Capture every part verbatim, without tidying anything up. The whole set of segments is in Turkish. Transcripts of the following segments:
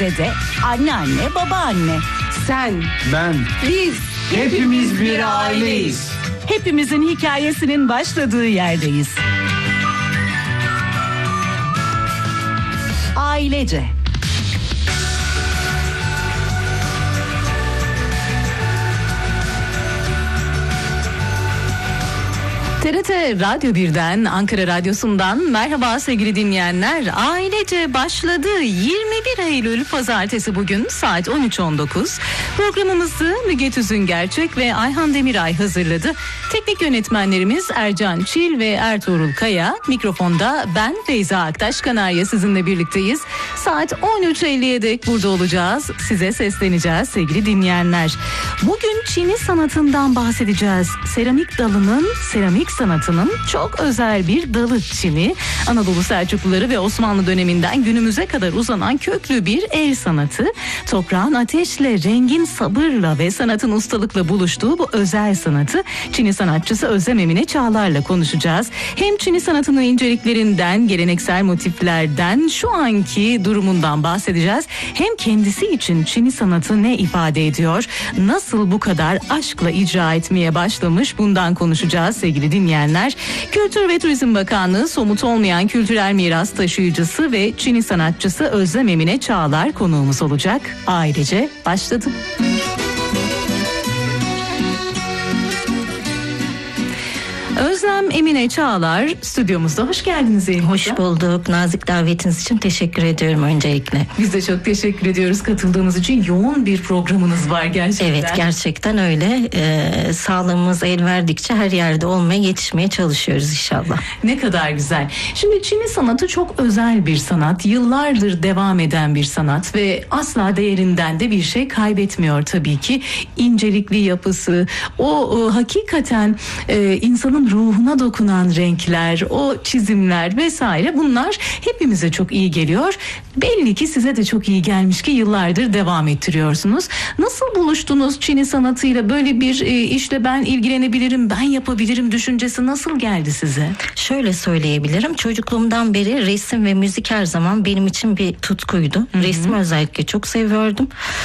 dede, anneanne, babaanne. Sen, ben, biz hepimiz bir aileyiz. Hepimizin hikayesinin başladığı yerdeyiz. Ailece. T R T Radyo birden, Ankara Radyosu'ndan merhaba sevgili dinleyenler. Ailece başladı. yirmi bir Eylül Pazartesi bugün saat on üç on dokuz. Programımızı Müge Tüzün Gerçek ve Ayhan Demiray hazırladı. Teknik yönetmenlerimiz Ercan Çil ve Ertuğrul Kaya. Mikrofonda ben Feyza Aktaş Kanarya sizinle birlikteyiz. Saat on üç elliye dek burada olacağız. Size sesleneceğiz sevgili dinleyenler. Bugün Çini sanatından bahsedeceğiz. Seramik dalının, seramik sanatının çok özel bir dalı Çini. Anadolu Selçukluları ve Osmanlı döneminden günümüze kadar uzanan köklü bir el sanatı. Toprağın ateşle, rengin sabırla ve sanatın ustalıkla buluştuğu bu özel sanatı Çini sanatçısı Özlem Emine Çağlar'la konuşacağız. Hem Çini sanatının inceliklerinden, geleneksel motiflerden, şu anki durumundan bahsedeceğiz. Hem kendisi için Çini sanatı ne ifade ediyor, nasıl bu kadar aşkla icra etmeye başlamış, bundan konuşacağız sevgili dinleyenler. Kültür ve Turizm Bakanlığı somut olmayan kültürel miras taşıyıcısı ve Çini sanatçısı Özlem Emine Çağlar konuğumuz olacak. Ailece başladı. Özlem Emine Çağlar stüdyomuzda. Hoş geldiniz Emine. Hoş bulduk. Nazik davetiniz için teşekkür ediyorum öncelikle. Biz de çok teşekkür ediyoruz katıldığınız için. Yoğun bir programınız var gerçekten. Evet, gerçekten öyle. Ee, sağlığımız el verdikçe her yerde olmaya, yetişmeye çalışıyoruz inşallah. Ne kadar güzel. Şimdi Çini sanatı çok özel bir sanat. Yıllardır devam eden bir sanat ve asla değerinden de bir şey kaybetmiyor tabii ki. İncelikli yapısı, o, o hakikaten e, insanın ruhuna dokunan renkler, o çizimler vesaire, bunlar hepimize çok iyi geliyor. Belli ki size de çok iyi gelmiş ki yıllardır devam ettiriyorsunuz. Nasıl buluştunuz Çini sanatıyla? Böyle bir e, işle ben ilgilenebilirim, ben yapabilirim düşüncesi nasıl geldi size? Şöyle söyleyebilirim. Çocukluğumdan beri resim ve müzik her zaman benim için bir tutkuydu. Hı-hı. Resmi özellikle çok seviyordum.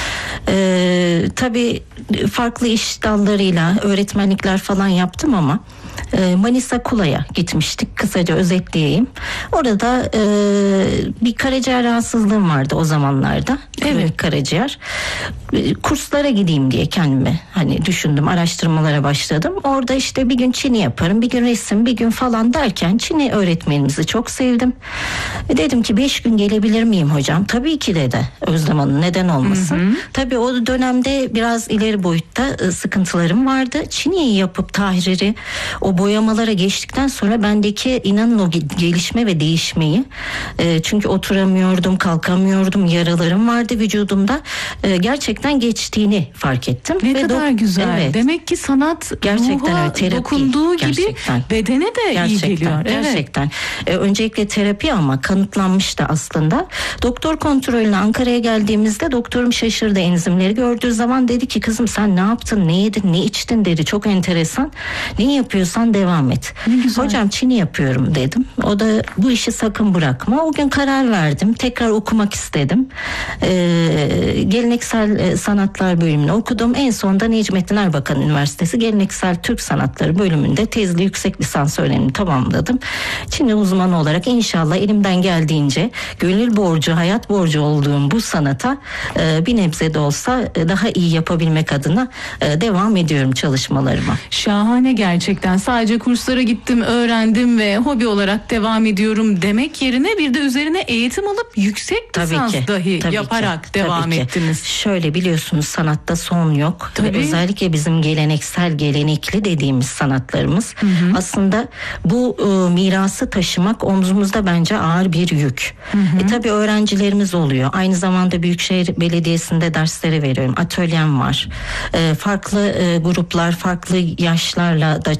Ee, tabii farklı iş dallarıyla öğretmenlikler falan yaptım ama Manisa Kula'ya gitmiştik. Kısaca özetleyeyim. Orada e, bir karaciğer rahatsızlığım vardı o zamanlarda. Evet, karaciğer. E, kurslara gideyim diye kendime hani düşündüm, araştırmalara başladım. Orada işte bir gün Çini yaparım, bir gün resim, bir gün falan derken Çini öğretmenimizi çok sevdim. E, dedim ki beş gün gelebilir miyim hocam? Tabii ki dedi Özlem Hanım, neden olmasın? Hı hı. Tabii o dönemde biraz ileri boyutta e, sıkıntılarım vardı. Çini'yi yapıp tahriri, o boyamalara geçtikten sonra bendeki inanın o gelişme ve değişmeyi, e, çünkü oturamıyordum, kalkamıyordum, yaralarım vardı vücudumda, e, gerçekten geçtiğini fark ettim. Ne ve kadar do- güzel. Evet. Demek ki sanat gerçekten ruha öyle, terapi, dokunduğu gerçekten. gibi bedene de Gerçekten, iyi geliyor. Gerçekten. Evet. E, öncelikle terapi ama kanıtlanmış da aslında. Doktor kontrolüne Ankara'ya geldiğimizde doktorum şaşırdı, enzimleri gördüğü zaman dedi ki kızım sen ne yaptın, ne yedin, ne içtin dedi. Çok enteresan. Ne yapıyorsan devam et. Hocam Çini yapıyorum dedim. O da bu işi sakın bırakma. O gün karar verdim. Tekrar okumak istedim. Ee, geleneksel sanatlar bölümünü okudum. En sonunda Necmettin Erbakan Üniversitesi Geleneksel Türk Sanatları bölümünde tezli yüksek lisans öğrenimi tamamladım. Çini uzmanı olarak inşallah elimden geldiğince gönül borcu, hayat borcu olduğum bu sanata e, bir nebze de olsa e, daha iyi yapabilmek adına e, devam ediyorum çalışmalarıma. Şahane gerçekten. Sadece kurslara gittim, öğrendim ve hobi olarak devam ediyorum demek yerine bir de üzerine eğitim alıp yüksek lisans tabii ki, dahi tabii yaparak ki, devam tabii ki. ettiniz. Şöyle biliyorsunuz sanatta son yok. Tabii. Ve özellikle bizim geleneksel, gelenekli dediğimiz sanatlarımız, hı hı, aslında bu e, mirası taşımak omzumuzda bence ağır bir yük. Hı hı. E, tabii öğrencilerimiz oluyor. Aynı zamanda Büyükşehir Belediyesi'nde dersleri veriyorum. Atölyem var. E, farklı e, gruplar, farklı yaşlarla da çalışıyorum.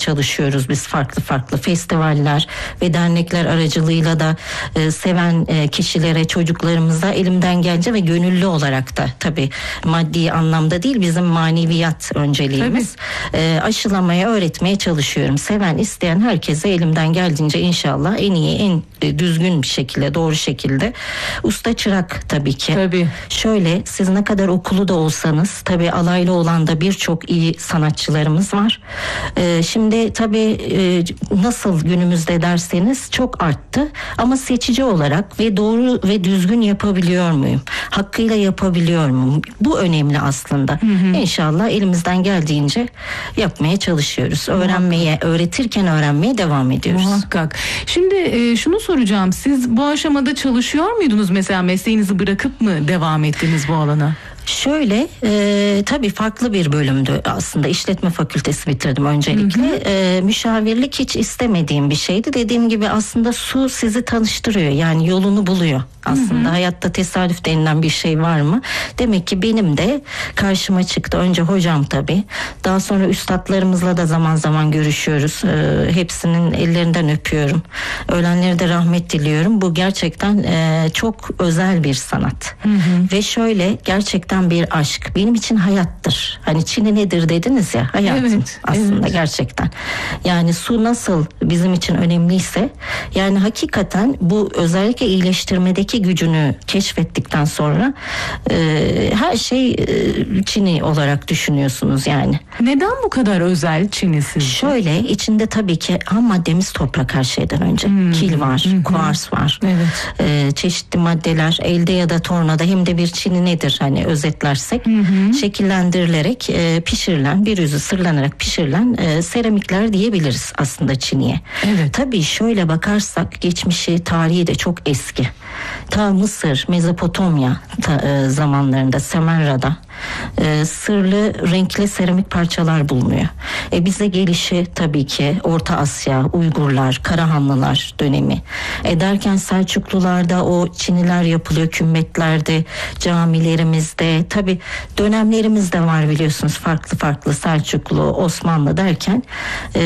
çalışıyoruz biz farklı farklı festivaller ve dernekler aracılığıyla da e, seven e, kişilere, çocuklarımıza elimden gelince ve gönüllü olarak da tabii maddi anlamda değil, bizim maneviyat önceliğimiz. E, aşılamaya, öğretmeye çalışıyorum. Seven, isteyen herkese elimden geldiğince inşallah en iyi, en e, düzgün bir şekilde, doğru şekilde. Usta çırak tabii ki. Tabii. Şöyle, siz ne kadar okulu da olsanız, tabii alaylı olan da birçok iyi sanatçılarımız var. Ee, şimdi tabii e, nasıl günümüzde derseniz çok arttı ama seçici olarak ve doğru ve düzgün yapabiliyor muyum? Hakkıyla yapabiliyor muyum? Bu önemli aslında. Hı hı. İnşallah elimizden geldiğince yapmaya çalışıyoruz. Öğrenmeye, öğretirken öğrenmeye devam ediyoruz. Muhakkak. Şimdi e, şunu soracağım. Siz bu aşamada çalışıyor muydunuz? Mesela mesleğinizi bırakıp mı devam ettiniz bu alana? Şöyle e, tabii farklı bir bölümdü aslında, işletme fakültesi bitirdim öncelikle. Hı hı. E, müşavirlik hiç istemediğim bir şeydi. Dediğim gibi aslında su sizi tanıştırıyor, yani yolunu buluyor aslında. Hı hı. Hayatta tesadüf denilen bir şey var mı? Demek ki benim de karşıma çıktı. Önce hocam tabii, daha sonra üstadlarımızla da zaman zaman görüşüyoruz. E, hepsinin ellerinden öpüyorum. Ölenlere de rahmet diliyorum. Bu gerçekten e, çok özel bir sanat. Hı hı. Ve şöyle, gerçekten bir aşk. Benim için hayattır. Hani Çin'i nedir dediniz ya, hayatım evet, aslında evet. Gerçekten. Yani su nasıl bizim için önemliyse, yani hakikaten bu özellikle iyileştirmedeki gücünü keşfettikten sonra e, her şey e, Çin'i olarak düşünüyorsunuz yani. Neden bu kadar özel Çin'i sizce? Şöyle, içinde tabii ki ham maddemiz toprak her şeyden önce. Hmm. Kil var, hmm. kuvars var. Evet. E, çeşitli maddeler elde ya da tornada, hem de bir Çin'i nedir hani özetlersek, hı hı. şekillendirilerek e, pişirilen, bir yüzü sırlanarak pişirilen e, seramikler diyebiliriz aslında Çin'iye. Evet. Tabii şöyle bakarsak geçmişi, tarihi de çok eski. Ta Mısır, Mezopotamya ta, e, zamanlarında Semerra'da e, sırlı renkli seramik parçalar bulunuyor. E, bize gelişi tabii ki Orta Asya, Uygurlar, Karahanlılar dönemi. E, derken Selçuklularda o Çiniler yapılıyor, kümmetlerde, camilerimizde. Tabii dönemlerimiz de var biliyorsunuz, farklı farklı, Selçuklu, Osmanlı derken e,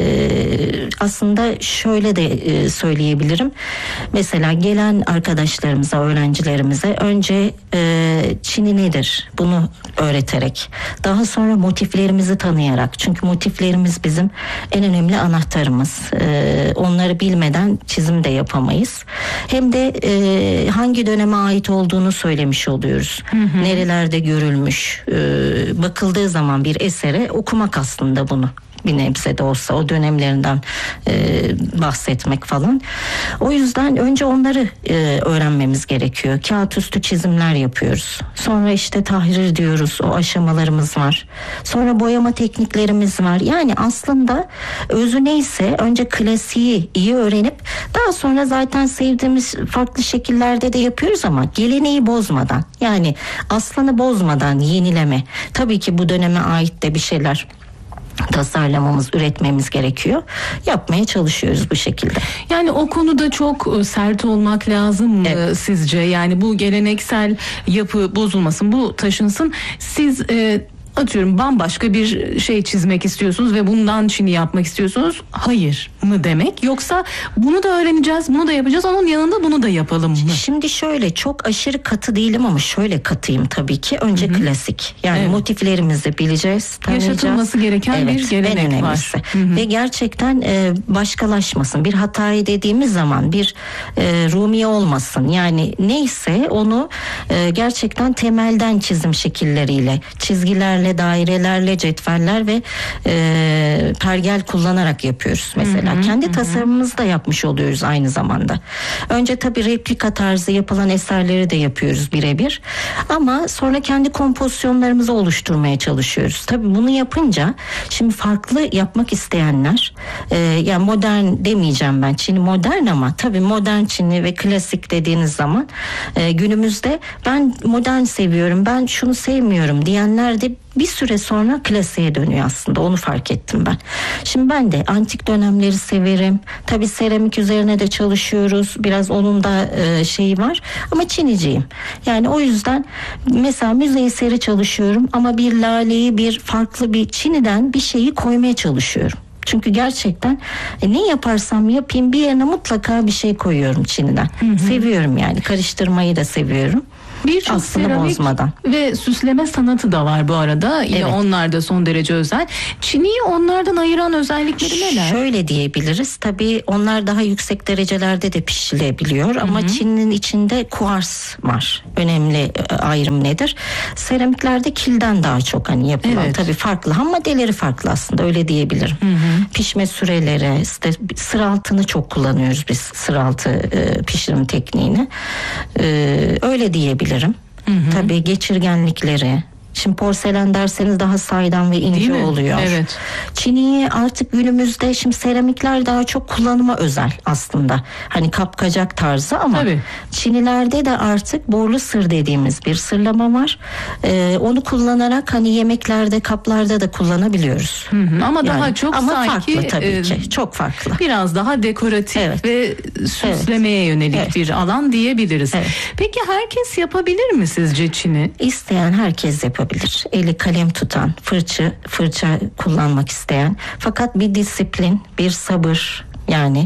aslında şöyle de e, söyleyebilirim. Mesela gelen arkadaşlarımıza, öğrencilerimize önce e, Çin'i nedir bunu öğreterek, daha sonra motiflerimizi tanıyarak, çünkü motiflerimiz bizim en önemli anahtarımız. E, onları bilmeden çizim de yapamayız. Hem de e, hangi döneme ait olduğunu söylemiş oluyoruz. Hı hı. Nerelerde görülmüş, e, bakıldığı zaman bir esere okumak aslında bunu. Bir nebze de olsa o dönemlerinden e, bahsetmek falan. O yüzden önce onları e, öğrenmemiz gerekiyor. Kağıt üstü çizimler yapıyoruz. Sonra işte tahrir diyoruz. O aşamalarımız var. Sonra boyama tekniklerimiz var. Yani aslında özü neyse önce klasiği iyi öğrenip daha sonra zaten sevdiğimiz farklı şekillerde de yapıyoruz ama geleneği bozmadan, yani aslanı bozmadan yenileme. Tabii ki bu döneme ait de bir şeyler tasarlamamız, üretmemiz gerekiyor. Yapmaya çalışıyoruz bu şekilde. Yani o konuda çok sert olmak lazım mı evet. sizce? Yani bu geleneksel yapı bozulmasın, bu taşınsın. Siz e, atıyorum bambaşka bir şey çizmek istiyorsunuz ve bundan Çin'i yapmak istiyorsunuz. Hayır mı demek? Yoksa bunu da öğreneceğiz, bunu da yapacağız, onun yanında bunu da yapalım mı? Şimdi şöyle, çok aşırı katı değilim ama şöyle katıyım tabii ki. Önce Hı-hı. klasik. Yani evet. motiflerimizi bileceğiz, tanıyacağız. Yaşatılması gereken evet, bir gelenek var. Hı-hı. Ve gerçekten e, başkalaşmasın. Bir hatayı dediğimiz zaman bir e, Rumi olmasın. Yani neyse onu e, gerçekten temelden çizim şekilleriyle, çizgilerle, dairelerle, cetveller ve e, pergel kullanarak yapıyoruz mesela. Hı hı, Kendi hı. tasarımımızı da yapmış oluyoruz aynı zamanda. Önce tabii replika tarzı yapılan eserleri de yapıyoruz birebir. Ama sonra kendi kompozisyonlarımızı oluşturmaya çalışıyoruz. Tabii bunu yapınca şimdi farklı yapmak isteyenler, e, yani modern demeyeceğim ben, Çin'i modern ama tabii modern Çin'i ve klasik dediğiniz zaman e, günümüzde ben modern seviyorum, ben şunu sevmiyorum diyenler de bir süre sonra klasiğe dönüyor aslında, onu fark ettim ben. Şimdi ben de antik dönemleri severim. Tabii seramik üzerine de çalışıyoruz. Biraz onun da e, şeyi var. Ama Çiniciyim. Yani o yüzden mesela müze eseri çalışıyorum ama bir laleyi, bir farklı bir Çin'den bir şeyi koymaya çalışıyorum. Çünkü gerçekten e, ne yaparsam yapayım bir yerine mutlaka bir şey koyuyorum Çin'den. Hı hı. Seviyorum yani, karıştırmayı da seviyorum. Birçok Aslında seramik bozmadan. ve süsleme sanatı da var bu arada. Yine Evet. onlar da son derece özel. Çini'yi onlardan ayıran özellikleri neler? Şöyle diyebiliriz. Tabii onlar daha yüksek derecelerde de pişilebiliyor. Ama Çin'in içinde kuars var. Önemli ayrım nedir? Seramiklerde kilden daha çok hani yapılan. Evet. Tabii farklı. Ham maddeleri farklı aslında, öyle diyebilirim. Hı hı. Pişme süreleri, işte sır altını çok kullanıyoruz biz. Sır altı e, pişirim tekniğini. E, öyle diyebilirim. Hı hı. Tabii geçirgenlikleri. Şimdi porselen derseniz daha saydam ve ince oluyor. Evet. Çini'yi artık günümüzde, şimdi seramikler daha çok kullanıma özel aslında. Hani kapkacak tarzı ama Tabii. Çinilerde de artık borlu sır dediğimiz bir sırlama var. Ee, onu kullanarak hani yemeklerde, kaplarda da kullanabiliyoruz. Hı hı. Ama daha Yani, çok ama sanki farklı tabii e, ki. Çok farklı. biraz daha dekoratif Evet. ve süslemeye Evet. yönelik Evet. bir alan diyebiliriz. Evet. Peki herkes yapabilir mi sizce Çin'i? İsteyen herkes yapabilir. Eli kalem tutan, fırça fırça kullanmak isteyen. Fakat bir disiplin, bir sabır, yani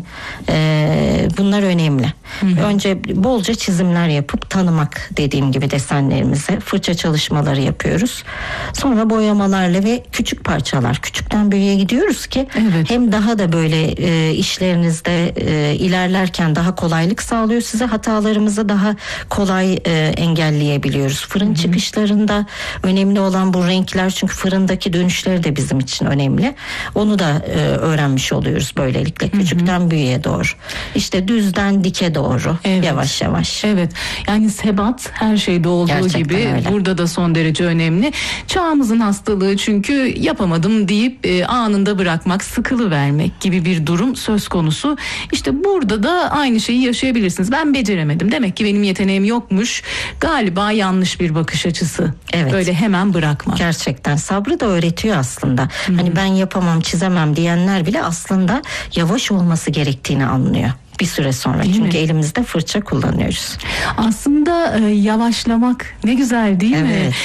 e, bunlar önemli. Hı hı. Önce bolca çizimler yapıp tanımak, dediğim gibi desenlerimize fırça çalışmaları yapıyoruz. Sonra boyamalarla ve küçük parçalar, küçükten büyüğe gidiyoruz ki evet. hem daha da böyle e, işlerinizde e, ilerlerken daha kolaylık sağlıyor size, hatalarımızı daha kolay e, engelleyebiliyoruz. Fırın hı hı. çıkışlarında önemli olan bu renkler, çünkü fırındaki dönüşleri de bizim için önemli. Onu da e, öğrenmiş oluyoruz böylelikle. Küçük küçükten büyüğe doğru. İşte düzden dike doğru. Evet. Yavaş yavaş. Evet. Yani sebat her şeyde olduğu gerçekten gibi öyle. Burada da son derece önemli. Çağımızın hastalığı çünkü yapamadım deyip e, anında bırakmak, sıkılıvermek gibi bir durum söz konusu. İşte burada da aynı şeyi yaşayabilirsiniz. Ben beceremedim. Demek ki benim yeteneğim yokmuş. Galiba yanlış bir bakış açısı. Evet. Böyle hemen bırakmak. Gerçekten sabrı da öğretiyor aslında. Hı-hı. Hani ben yapamam, çizemem diyenler bile aslında yavaş olması gerektiğini anlıyor bir süre sonra. Değil Çünkü mi? Elimizde fırça kullanıyoruz. Aslında e, yavaşlamak ne güzel değil evet. mi?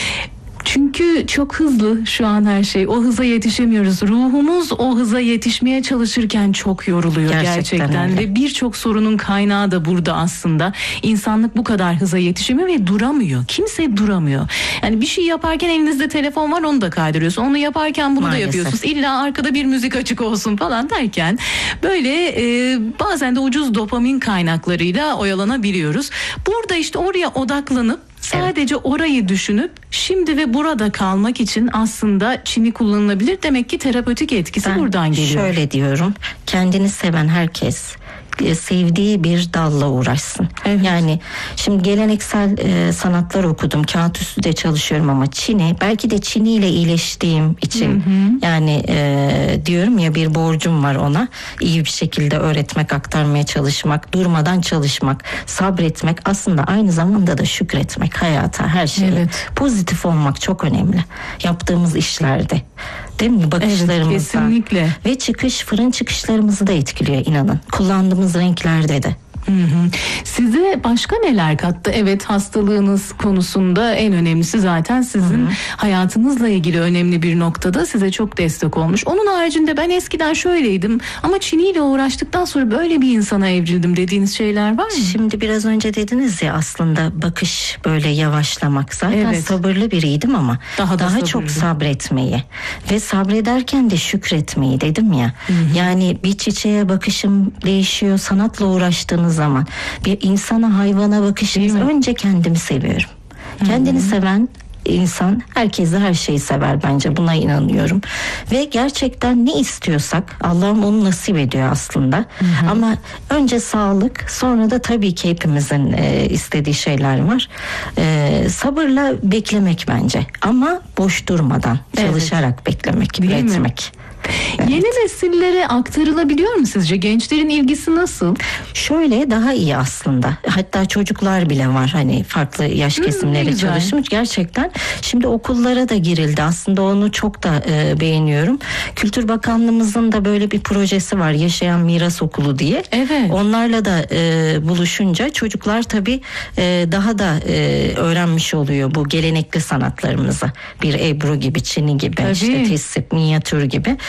Çünkü çok hızlı şu an her şey. O hıza yetişemiyoruz. Ruhumuz o hıza yetişmeye çalışırken çok yoruluyor gerçekten. gerçekten. Ve birçok sorunun kaynağı da burada aslında. İnsanlık bu kadar hıza yetişemiyor ve duramıyor. Kimse duramıyor. Yani bir şey yaparken elinizde telefon var, onu da kaydırıyorsun. Onu yaparken bunu Maalesef. da yapıyorsunuz. İlla arkada bir müzik açık olsun falan derken böyle e, bazen de ucuz dopamin kaynaklarıyla oyalanabiliyoruz. Burada işte oraya odaklanıp sadece evet. orayı düşünüp şimdi ve burada kalmak için aslında Çin'i kullanılabilir. Demek ki terapötik etkisi ben buradan geliyor. Şöyle diyorum, kendini seven herkes sevdiği bir dalla uğraşsın. Evet. Yani şimdi geleneksel e, sanatlar okudum, kağıt üstü de çalışıyorum ama Çin'i, belki de Çin'i ile iyileştiğim için hı hı. yani e, diyorum ya, bir borcum var ona. İyi bir şekilde öğretmek, aktarmaya çalışmak, durmadan çalışmak, sabretmek, aslında aynı zamanda da şükretmek hayata, her şeye. Evet. Pozitif olmak çok önemli yaptığımız işlerde. Değil mi? Bakışlarımızdan. Evet, kesinlikle. Ve çıkış, fırın çıkışlarımızı da etkiliyor, inanın. Kullandığımız renklerde de. Hı hı. Size başka neler kattı? Evet, hastalığınız konusunda en önemlisi zaten sizin hı hı. hayatınızla ilgili önemli bir noktada size çok destek olmuş. Onun haricinde ben eskiden şöyleydim ama Çin'iyle uğraştıktan sonra böyle bir insana evrildim dediğiniz şeyler var mı? Şimdi biraz önce dediniz ya, aslında bakış, böyle yavaşlamak. Zaten evet. sabırlı biriydim ama daha, daha çok sabretmeyi ve sabrederken de şükretmeyi dedim ya. Hı hı. Yani bir çiçeğe bakışım değişiyor, sanatla uğraştığınız zaman bir insana, hayvana bakışımız, önce kendimi seviyorum. Hı-hı. Kendini seven insan herkese her şeyi sever, bence buna inanıyorum. Ve gerçekten ne istiyorsak Allah'ım onu nasip ediyor aslında. Hı-hı. Ama önce sağlık, sonra da tabii ki hepimizin e, istediği şeyler var. E, sabırla beklemek bence, ama boş durmadan, evet. çalışarak beklemek, Değil üretmek. Mi? Evet. Yeni nesillere aktarılabiliyor mu sizce? Gençlerin ilgisi nasıl? Şöyle, daha iyi aslında. Hatta çocuklar bile var, hani farklı yaş kesimleriyle hmm, çalışmış. Gerçekten şimdi okullara da girildi. Aslında onu çok da e, beğeniyorum. Kültür Bakanlığımızın da böyle bir projesi var, Yaşayan Miras Okulu diye. Evet. Onlarla da e, buluşunca çocuklar tabii e, daha da e, öğrenmiş oluyor bu gelenekli sanatlarımızı. Bir Ebru gibi, Çini gibi, tabii. işte tesip, minyatür gibi.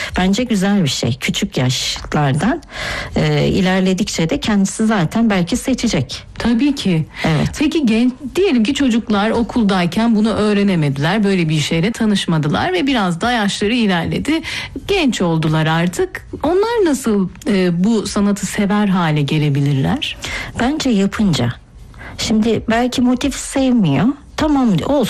Bence güzel bir şey. Küçük yaşlardan e, ilerledikçe de kendisi zaten belki seçecek. Tabii ki. Evet. Peki genç, diyelim ki çocuklar okuldayken bunu öğrenemediler. Böyle bir şeyle tanışmadılar ve biraz da yaşları ilerledi. Genç oldular artık. Onlar nasıl e, bu sanatı sever hale gelebilirler? Bence yapınca. Şimdi belki motif sevmiyor. Tamam olsun.